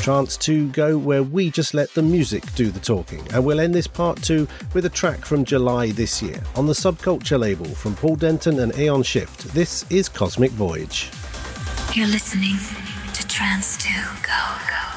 Trance 2 Go, where we just let the music do the talking. And we'll end this part 2 with a track from July this year on the Subculture label from Paul Denton and Aeon Shift. This is Cosmic Voyage. You're listening to Trance 2 Go.